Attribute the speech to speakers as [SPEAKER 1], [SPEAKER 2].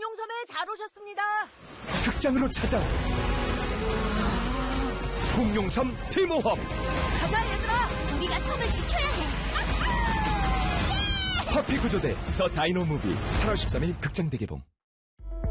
[SPEAKER 1] 공룡섬에 잘 오셨습니다.
[SPEAKER 2] 극장으로 찾아오. 공룡섬 팀워업.
[SPEAKER 1] 가자, 얘들아.
[SPEAKER 3] 우리가 섬을 지켜야 해.
[SPEAKER 2] 퍼피 구조대 더 다이노 무비 8월 13일 극장 대개봉.